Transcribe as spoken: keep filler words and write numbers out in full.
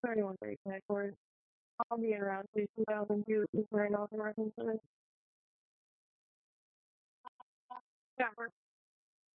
thirty-one break forward. I'll be in around two thousand two is where I know the reference is. That works.